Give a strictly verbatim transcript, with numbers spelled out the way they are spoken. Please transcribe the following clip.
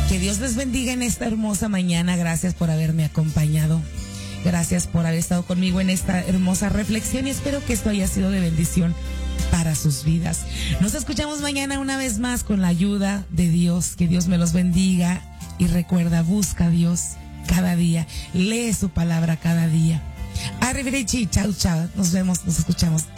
Que Dios les bendiga en esta hermosa mañana. Gracias por haberme acompañado. Gracias por haber estado conmigo en esta hermosa reflexión y espero que esto haya sido de bendición para sus vidas. Nos escuchamos mañana una vez más con la ayuda de Dios. Que Dios me los bendiga y recuerda, busca a Dios cada día. Lee su palabra cada día. Arrivederci, chao, chao. Nos vemos, nos escuchamos.